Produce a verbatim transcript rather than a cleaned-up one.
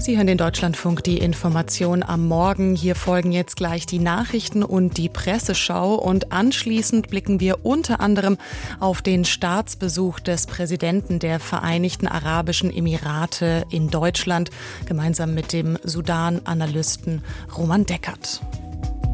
Sie hören den Deutschlandfunk, die Information am Morgen. Hier folgen jetzt gleich die Nachrichten und die Presseschau. Und anschließend blicken wir unter anderem auf den Staatsbesuch des Präsidenten der Vereinigten Arabischen Emirate in Deutschland, gemeinsam mit dem Sudan-Analysten Roman Deckert.